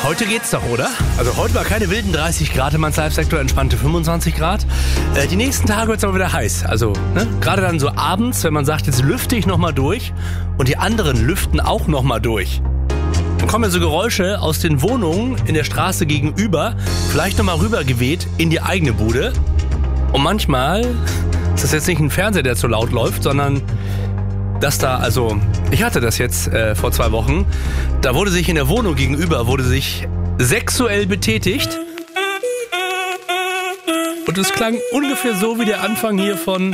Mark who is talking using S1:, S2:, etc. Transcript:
S1: Heute geht's doch, oder? Also heute war keine wilden 30 Grad im Live-Sektor, entspannte 25 Grad. Die nächsten Tage wird's aber wieder heiß. Also gerade dann so abends, wenn man sagt, jetzt lüfte ich nochmal durch und die anderen lüften auch nochmal durch. Dann kommen ja so Geräusche aus den Wohnungen in der Straße gegenüber, vielleicht nochmal rübergeweht in die eigene Bude. Und manchmal ist das jetzt nicht ein Fernseher, der zu laut läuft, sondern dass da, also ich hatte das jetzt vor 2 Wochen, da wurde sich in der Wohnung gegenüber, sexuell betätigt. Und es klang ungefähr so wie der Anfang hier von